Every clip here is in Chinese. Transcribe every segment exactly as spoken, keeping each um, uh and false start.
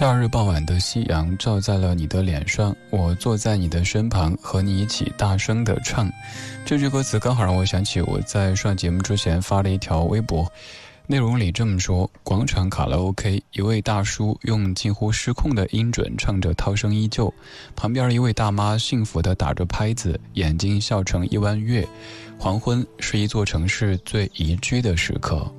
夏日傍晚的夕阳照在了你的脸上，我坐在你的身旁，和你一起大声地唱。这句歌词刚好让我想起我在上节目之前发了一条微博，内容里这么说：广场卡拉 OK， 一位大叔用近乎失控的音准唱着《涛声依旧》，旁边一位大妈幸福地打着拍子，眼睛笑成一弯月。黄昏是一座城市最宜居的时刻。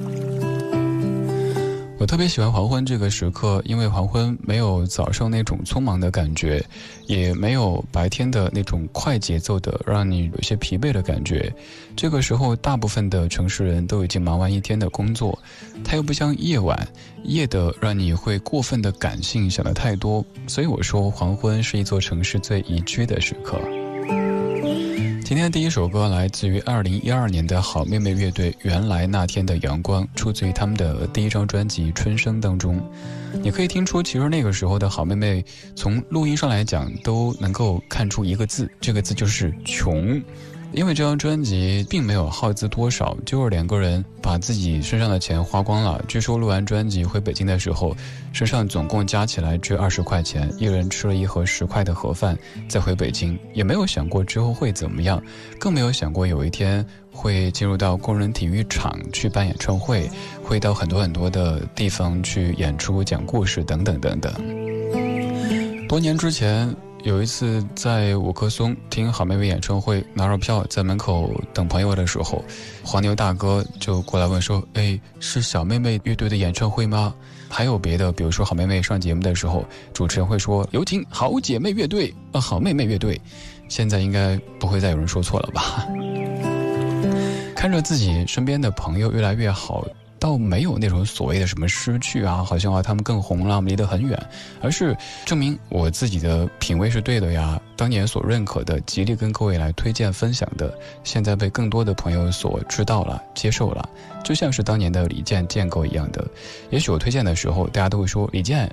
我特别喜欢黄昏这个时刻，因为黄昏没有早上那种匆忙的感觉，也没有白天的那种快节奏的让你有些疲惫的感觉。这个时候大部分的城市人都已经忙完一天的工作，它又不像夜晚，夜的让你会过分的感性，想得太多。所以我说黄昏是一座城市最宜居的时刻。今天的第一首歌来自于二零一二年的好妹妹乐队，原来那天的阳光，出自于他们的第一张专辑《春生》当中。你可以听出，其实那个时候的好妹妹从录音上来讲都能够看出一个字，这个字就是穷。因为这张专辑并没有耗资多少，就是两个人把自己身上的钱花光了。据说录完专辑回北京的时候，身上总共加起来只有二十块钱，一人吃了一盒十块的盒饭，再回北京，也没有想过之后会怎么样，更没有想过有一天会进入到工人体育场去办演唱会，会到很多很多的地方去演出、讲故事等等等等。多年之前有一次在五棵松听好妹妹演唱会，拿着票在门口等朋友的时候，黄牛大哥就过来问说：哎，是小妹妹乐队的演唱会吗？还有别的，比如说好妹妹上节目的时候，主持人会说有请好姐妹乐队啊，好妹妹乐队。现在应该不会再有人说错了吧？看着自己身边的朋友越来越好，倒没有那种所谓的什么失去啊，好像啊他们更红了，我们离得很远，而是证明我自己的品味是对的呀，当年所认可的，极力跟各位来推荐分享的，现在被更多的朋友所知道了，接受了，就像是当年的李健健哥一样的。也许我推荐的时候大家都会说李健